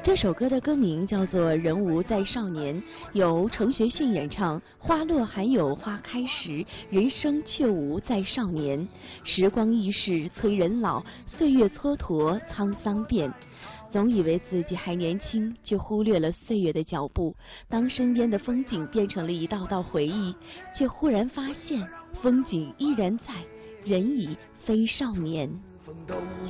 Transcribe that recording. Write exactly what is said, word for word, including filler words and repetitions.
这首歌的歌名叫做《人无再少年》，由程学迅演唱。花落还有花开时，人生却无再少年。时光易逝催人老，岁月蹉跎沧桑变。总以为自己还年轻，就忽略了岁月的脚步。当身边的风景变成了一道道回忆，却忽然发现风景依然在，人已非少年。